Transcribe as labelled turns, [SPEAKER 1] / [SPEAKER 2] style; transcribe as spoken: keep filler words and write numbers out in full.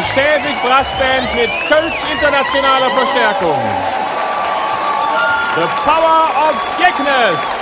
[SPEAKER 1] Schäbig Brassband mit Kölsch internationaler Verstärkung. The Power of Geknes.